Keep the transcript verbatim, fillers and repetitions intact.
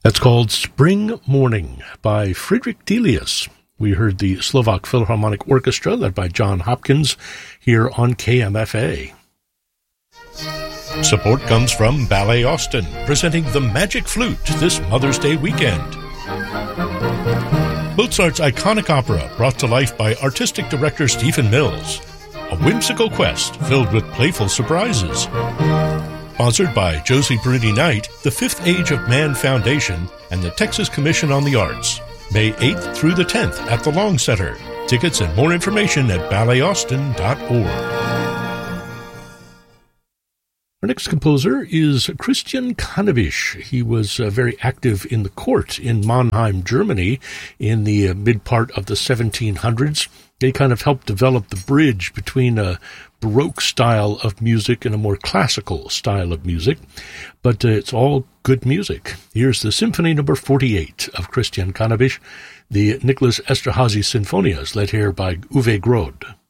That's called Spring Morning by Friedrich Delius. We heard the Slovak Philharmonic Orchestra led by John Hopkins here on K M F A. Support comes from Ballet Austin, presenting The Magic Flute this Mother's Day weekend. Mozart's iconic opera brought to life by artistic director Stephen Mills. A whimsical quest filled with playful surprises. Sponsored by Josie Bruni Knight, the Fifth Age of Man Foundation, and the Texas Commission on the Arts. May eighth through the tenth at the Long Center. Tickets and more information at ballet austin dot org. Our next composer is Christian Cannabich. He was uh, very active in the court in Mannheim, Germany, in the uh, mid-part of the seventeen hundreds. They kind of helped develop the bridge between a Baroque style of music and a more classical style of music. But uh, it's all good music. Here's the Symphony Number forty-eight of Christian Cannabich, the Nicholas Esterhazy Sinfonias, led here by Uwe Grode.